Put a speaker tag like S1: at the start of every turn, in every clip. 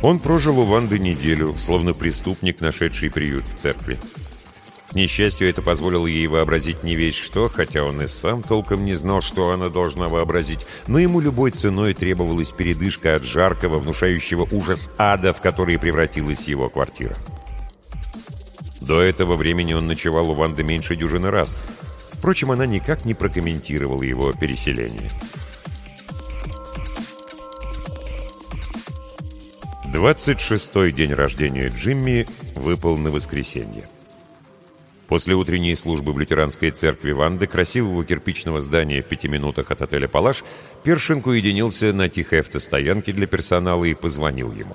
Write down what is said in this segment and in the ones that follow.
S1: Он прожил у Ванды неделю, словно преступник, нашедший приют в церкви. К несчастью, это позволило ей вообразить не весь что, хотя он и сам толком не знал, что она должна вообразить, но ему любой ценой требовалась передышка от жаркого, внушающего ужас ада, в который превратилась его квартира. До этого времени он ночевал у Ванды меньше дюжины раз. Впрочем, она никак не прокомментировала его переселение. 26-й день рождения Джимми выпал на воскресенье. После утренней службы в лютеранской церкви Ванды, красивого кирпичного здания в 5 минутах от отеля «Палаш», Першинг уединился на тихой автостоянке для персонала и позвонил ему.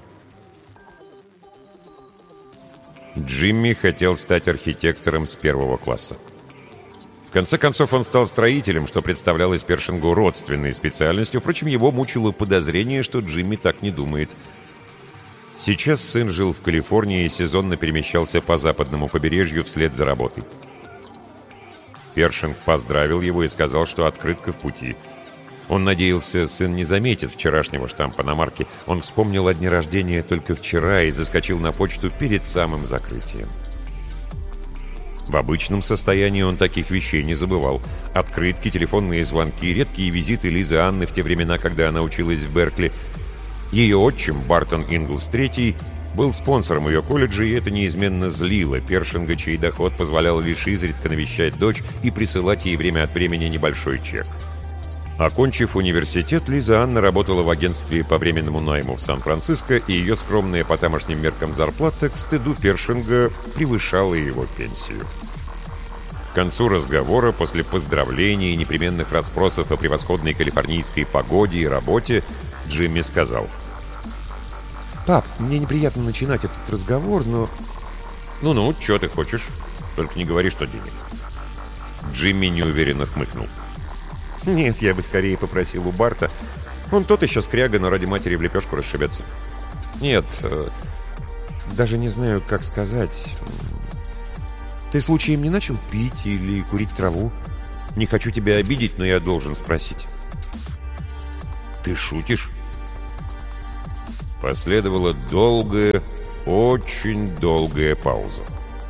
S1: Джимми хотел стать архитектором с 1 класса. В конце концов, он стал строителем, что представлялось Першингу родственной специальностью. Впрочем, его мучило подозрение, что Джимми так не думает. Сейчас сын жил в Калифорнии и сезонно перемещался по западному побережью вслед за работой. Першинг поздравил его и сказал, что открытка в пути. Он надеялся, сын не заметит вчерашнего штампа на марке. Он вспомнил о дне рождения только вчера и заскочил на почту перед самым закрытием. В обычном состоянии он таких вещей не забывал. Открытки, телефонные звонки, редкие визиты Лизы Анны в те времена, когда она училась в Беркли. Ее отчим, Бартон Инглс III, был спонсором ее колледжа, и это неизменно злило Першинга, чей доход позволял лишь изредка навещать дочь и присылать ей время от времени небольшой чек. Окончив университет, Лиза Анна работала в агентстве по временному найму в Сан-Франциско, и ее скромная по тамошним меркам зарплата, к стыду Першинга, превышала его пенсию. К концу разговора, после поздравлений и непременных расспросов о превосходной калифорнийской погоде и работе, Джимми сказал:
S2: «Пап, мне неприятно начинать этот разговор, но...»
S1: «Ну-ну, чего ты хочешь? Только не говори, что денег». Джимми неуверенно хмыкнул.
S2: «Нет, я бы скорее попросил у Барта. Он тот еще скряга, но ради матери в лепешку расшибется».
S1: «Нет,
S2: даже не знаю, как сказать. Ты случаем не начал пить или курить траву? Не хочу тебя обидеть, но я должен спросить».
S1: «Ты шутишь?» Последовала долгая, очень долгая пауза.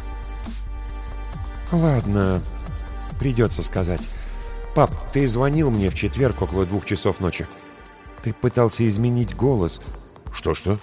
S2: «Ладно, придется сказать. Пап, ты звонил мне в четверг около 2 часов ночи. Ты пытался изменить голос».
S1: «Что-что?»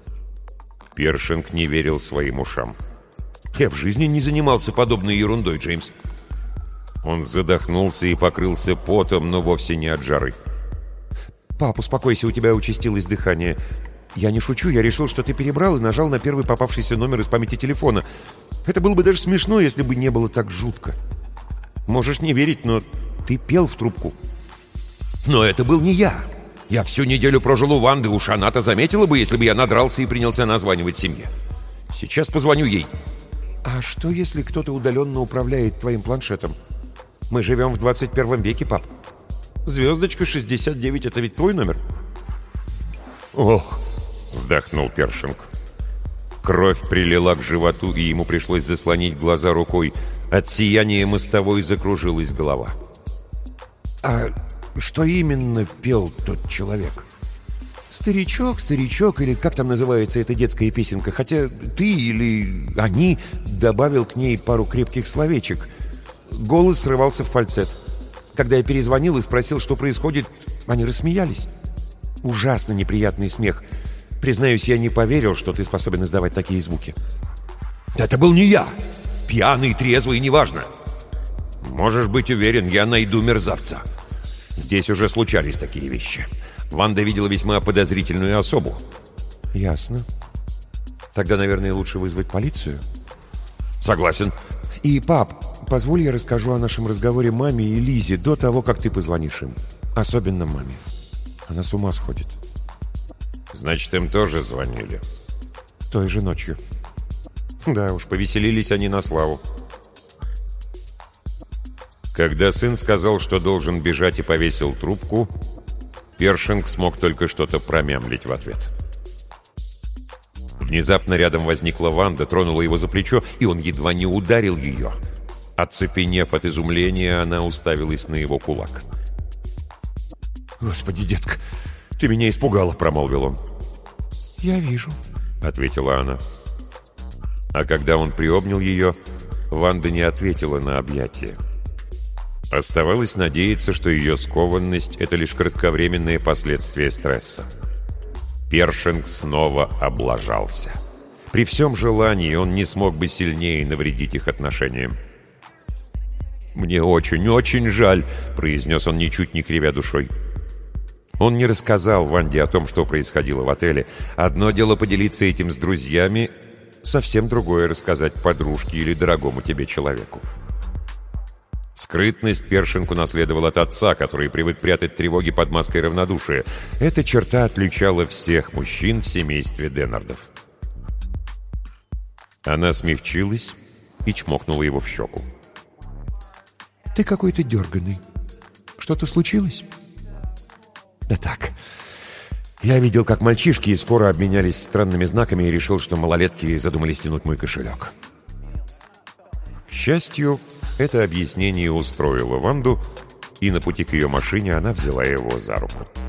S1: Першинг не верил своим ушам. «Я в жизни не занимался подобной ерундой, Джеймс». Он задохнулся и покрылся потом, но вовсе не от жары.
S2: «Пап, успокойся, у тебя участилось дыхание. Я не шучу, я решил, что ты перебрал и нажал на первый попавшийся номер из памяти телефона. Это было бы даже смешно, если бы не было так жутко. Можешь не верить, но ты пел в трубку».
S1: «Но это был не я. Я всю неделю прожил у Ванды, уж она-то заметила бы, если бы я надрался и принялся названивать семье. Сейчас позвоню ей».
S2: «А что, если кто-то удаленно управляет твоим планшетом? Мы живем в 21 веке, пап. Звездочка 69 — это ведь твой номер?»
S1: «Ох!» — вздохнул Першинг. Кровь прилила к животу, и ему пришлось заслонить глаза рукой. От сияния мостовой закружилась голова.
S2: «А что именно пел тот человек?» «Старичок, старичок, или как там называется эта детская песенка, хотя ты или они добавил к ней пару крепких словечек. Голос срывался в фальцет. Когда я перезвонил и спросил, что происходит, они рассмеялись. Ужасно неприятный смех. Признаюсь, я не поверил, что ты способен издавать такие звуки».
S1: «Это был не я! Пьяный, трезвый, неважно. Можешь быть уверен, я найду мерзавца. Здесь уже случались такие вещи. Ванда видела весьма подозрительную особу».
S2: «Ясно. Тогда, наверное, лучше вызвать полицию?»
S1: «Согласен».
S2: «И, пап, позволь я расскажу о нашем разговоре маме и Лизе до того, как ты позвонишь им. Особенно маме. Она с ума сходит».
S1: «Значит, им тоже звонили?»
S2: «Той же ночью». «Да уж, повеселились они на славу».
S1: Когда сын сказал, что должен бежать, и повесил трубку, Першинг смог только что-то промямлить в ответ. Внезапно рядом возникла Ванда, тронула его за плечо, и он едва не ударил ее. Оцепенев от изумления, она уставилась на его кулак.
S2: «Господи, детка, ты меня испугала», — промолвил он. «Я вижу»,
S1: — ответила она. А когда он приобнял ее, Ванда не ответила на объятие. Оставалось надеяться, что ее скованность — это лишь кратковременные последствия стресса. Першинг снова облажался. При всем желании он не смог бы сильнее навредить их отношениям. «Мне очень, очень жаль», — произнес он, ничуть не кривя душой. Он не рассказал Ванде о том, что происходило в отеле. Одно дело поделиться этим с друзьями, совсем другое — рассказать подружке или дорогому тебе человеку. Скрытность Першинг унаследовал от отца, который привык прятать тревоги под маской равнодушия. Эта черта отличала всех мужчин в семействе Деннардов. Она смягчилась и чмокнула его в щеку.
S2: «Ты какой-то дерганый. Что-то случилось?» «Да так. Я видел, как мальчишки и скоро обменялись странными знаками и решил, что малолетки задумали стянуть мой кошелек».
S1: К счастью, это объяснение устроило Ванду, и на пути к ее машине она взяла его за руку.